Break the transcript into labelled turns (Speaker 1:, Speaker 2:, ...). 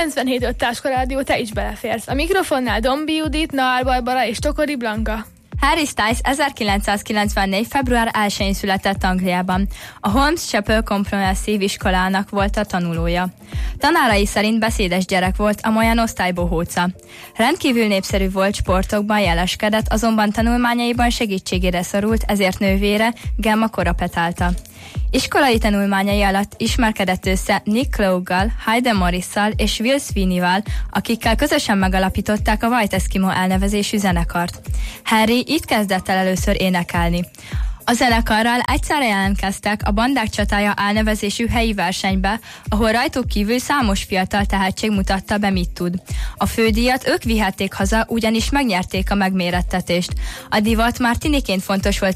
Speaker 1: 97.5 Táska Rádió, te is beleférsz. A mikrofonnál Dombi Judit, Naár Barbara és Tokori Blanka.
Speaker 2: Harry Styles 1994. február 1-én született Angliában. A Holmes Chapel Comprehensive iskolának volt a tanulója. Tanárai szerint beszédes gyerek volt, amolyan osztálybohóca. Rendkívül népszerű volt, sportokban jeleskedett, azonban tanulmányaiban segítségére szorult, ezért nővére Gemma korapetálta. Iskolai tanulmányai alatt ismerkedett össze Nick Lowe-gal, Hayden Morrisszal és Will Sweeney-val, akikkel közösen megalapították a White Eskimo elnevezésű zenekart. Harry itt kezdett el először énekelni. A zenekarral egyszerre jelentkeztek a Bandák csatája elnevezésű helyi versenybe, ahol rajtuk kívül számos fiatal tehetség mutatta be, mit tud. A fődíjat ők vihették haza, ugyanis megnyerték a megmérettetést. A divat már tiniként fontos volt